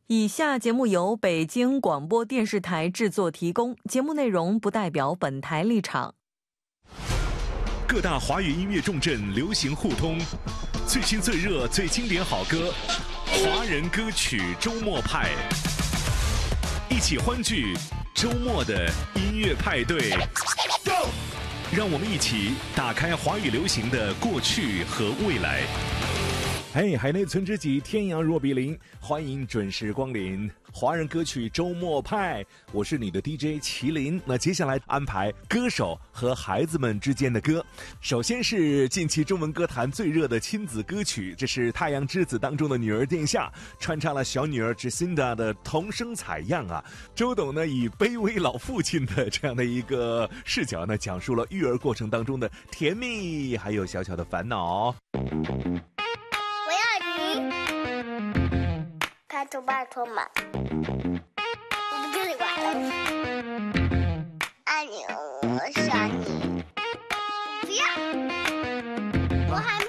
以下节目由北京广播电视台制作提供，节目内容不代表本台立场。 各大华语音乐重镇流行互通，最新最热最经典好歌，华人歌曲周末派，一起欢聚周末的音乐派对。让我们一起打开华语流行的过去和未来。嘿，海内存知己，天涯若比邻，欢迎准时光临华人歌曲周末派，我是你的 DJ 麒麟。那接下来安排歌手和孩子们之间的歌。首先是近期中文歌坛最热的亲子歌曲，这是《太阳之子》当中的女儿殿下，穿插了小女儿 Jacinda 的童声采样啊。周董呢以卑微老父亲的这样的一个视角呢，讲述了育儿过程当中的甜蜜，还有小小的烦恼。 拜托嘛，我不跟你玩了。爱你，我想你，不要，我还没